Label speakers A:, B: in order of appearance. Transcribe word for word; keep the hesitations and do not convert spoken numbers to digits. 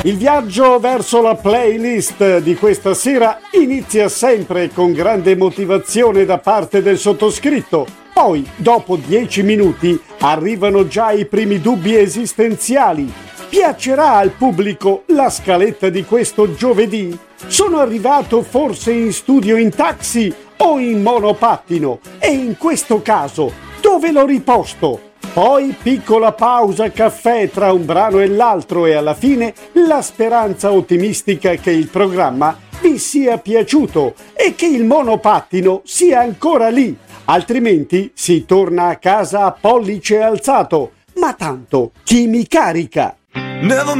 A: Il viaggio verso la playlist di questa sera inizia sempre con grande motivazione da parte del sottoscritto. Poi, dopo dieci minuti, arrivano già i primi dubbi esistenziali. Piacerà al pubblico la scaletta di questo giovedì? Sono arrivato forse in studio in taxi o in monopattino? E in questo caso, dove l'ho riposto? Poi piccola pausa caffè tra un brano e l'altro e alla fine la speranza ottimistica che il programma vi sia piaciuto e che il monopattino sia ancora lì, altrimenti si torna a casa a pollice alzato. Ma tanto, chi mi carica?
B: Never